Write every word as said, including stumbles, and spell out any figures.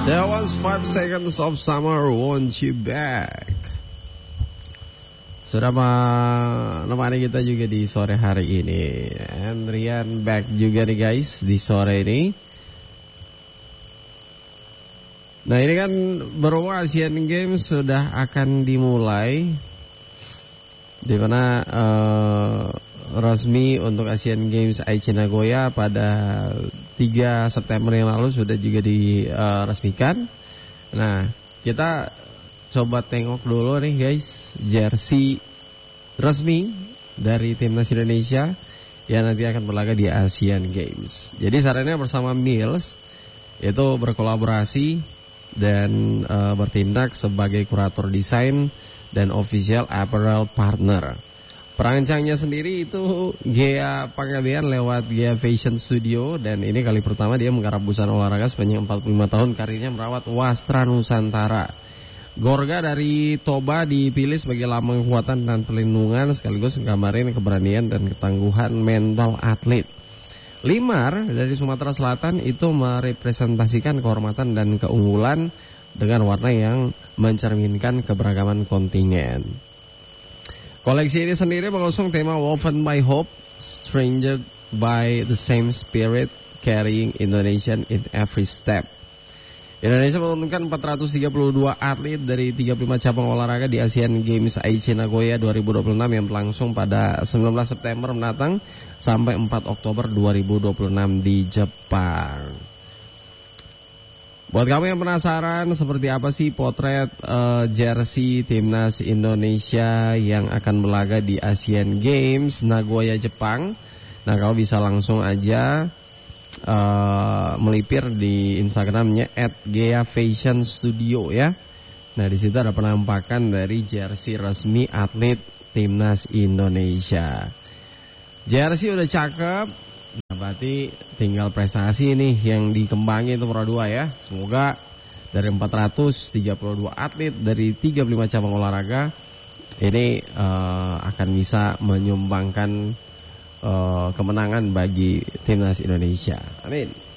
That was five seconds of summer, want you back. Sudah menemani kita juga di sore hari ini. Andrian back juga nih guys di sore ini. Nah ini kan berhubung Asian Games sudah akan dimulai, di mana uh, resmi untuk Asian Games Aichi Nagoya pada tiga September yang lalu sudah juga diresmikan. Nah kita coba tengok dulu nih guys jersey resmi dari timnas Indonesia yang nanti akan berlaga di Asian Games. Jadi saat ini bersama Mills itu berkolaborasi dan e, bertindak sebagai kurator desain dan official apparel partner. Perancangnya sendiri itu Gea Panggabean lewat Gea Fashion Studio, dan ini kali pertama dia menggarap busana olahraga sepanjang empat puluh lima tahun karirnya merawat wastra Nusantara. Gorga dari Toba dipilih sebagai lambang kekuatan dan perlindungan sekaligus menggambarin keberanian dan ketangguhan mental atlet. Limar dari Sumatera Selatan itu merepresentasikan kehormatan dan keunggulan dengan warna yang mencerminkan keberagaman kontingen. Koleksi ini sendiri mengusung tema Woven by Hope, Stranger by the Same Spirit, Carrying Indonesian in Every Step. Indonesia menurunkan empat ratus tiga puluh dua atlet dari tiga puluh lima cabang olahraga di Asian Games Aichi Nagoya dua ribu dua puluh enam yang berlangsung pada sembilan belas September mendatang sampai empat Oktober dua ribu dua puluh enam di Jepang. Buat kamu yang penasaran seperti apa sih potret uh, jersey timnas Indonesia yang akan berlaga di Asian Games Nagoya Jepang, nah kamu bisa langsung aja Uh, melipir di Instagramnya at Gea Fashion Studio ya. Nah di situ ada penampakan dari jersey resmi atlet timnas Indonesia. Jersey udah cakep, nah berarti tinggal prestasi nih yang dikembangin itu Pro dua ya. Semoga dari empat ratus tiga puluh dua atlet dari tiga puluh lima cabang olahraga ini uh, akan bisa menyumbangkan Uh, kemenangan bagi timnas Indonesia. Amin.